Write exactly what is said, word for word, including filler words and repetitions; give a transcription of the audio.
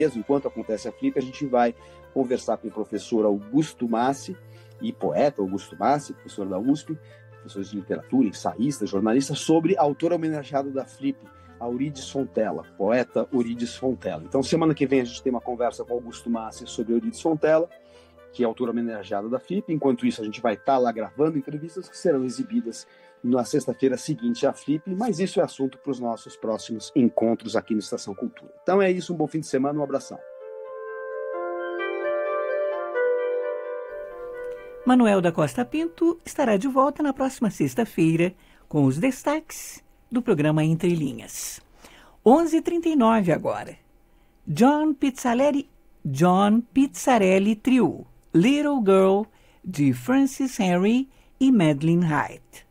enquanto acontece a Flip, a gente vai conversar com o professor Augusto Massi, e poeta Augusto Massi, professor da U S P, professor de literatura, ensaísta, jornalista, sobre a autora homenageada da Flip, a Euridice Fontella, poeta Euridice Fontella. Então, semana que vem a gente tem uma conversa com Augusto Massi sobre Euridice Fontella, que é a autora homenageada da Flip. Enquanto isso, a gente vai estar lá gravando entrevistas que serão exibidas na sexta-feira seguinte à Flip, mas isso é assunto para os nossos próximos encontros aqui no Estação Cultura. Então é isso, um bom fim de semana, um abração. Manuel da Costa Pinto estará de volta na próxima sexta-feira com os destaques do programa Entre Linhas. onze e trinta e nove agora. John Pizzarelli, John Pizzarelli Trio, Little Girl, de Francis Henry e Madeline Height.